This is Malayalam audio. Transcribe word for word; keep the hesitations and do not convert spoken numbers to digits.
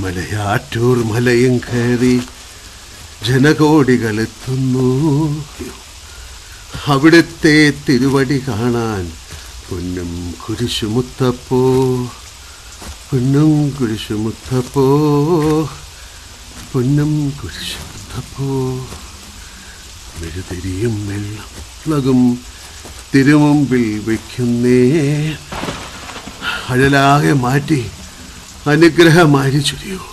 മലയാറ്റൂർ മലയും കയറി ജനകോടികളെത്തുന്നു. അവിടുത്തെ തിരുവടി കാണാൻ പൊന്നും കുരിശുമുത്തപ്പോ, പൊന്നും കുരിശുമുത്തപ്പോ, പൊന്നും കുരിശുമുത്തപ്പോ. മെഴുതിരിയും വെള്ളം തിരുമുമ്പിൽ വയ്ക്കുന്നേ, അഴലാകെ മാറ്റി അനുഗ്രഹമാരി ചൊരിയൂ.